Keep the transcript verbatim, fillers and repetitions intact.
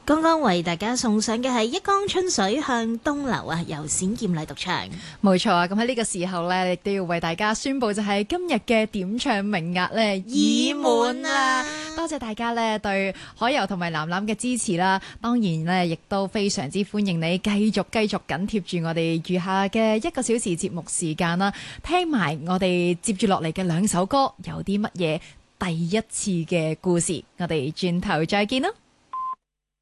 剛剛為大家送上嘅係一江春水向東流啊，由冼劍麗獨唱。 冇錯啊！咁喺呢個時候呢，亦都要為大家宣佈就係今日嘅點唱名額呢已滿啦！多謝大家呢對海游同埋藍藍嘅支持啦。當然呢，亦都非常之歡迎你繼續繼續緊貼住我哋餘下嘅一個小時節目時間啦，聽埋我哋接住落嚟嘅兩首歌有啲乜嘢第一次嘅故事，我哋轉頭再見啦！